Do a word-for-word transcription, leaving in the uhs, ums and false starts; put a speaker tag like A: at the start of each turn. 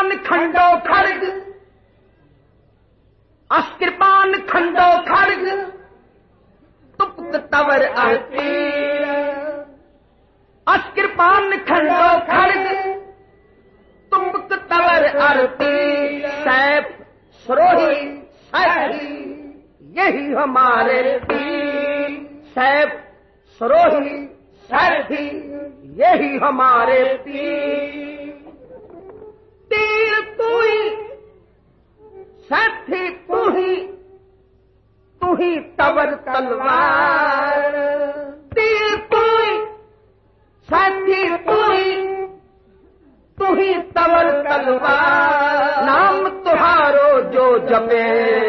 A: अस्कृपान खंडो खड़ग, अस्कृपान खंडो खड़ग, तुप्त तवर अर्ती। अस्कृपान खंडो खड़ग, तुप्त तवर अर्ती। सैफ सरोही सैफी यही हमारे पीर। सैफ सरोही सैफी यही हमारे पीर। तीर तू ही सैफी तू ही, तू ही तवर तलवार। तीर तू ही सैफी तू ही, तू ही तवर तलवार। नाम तुहारो जो जपे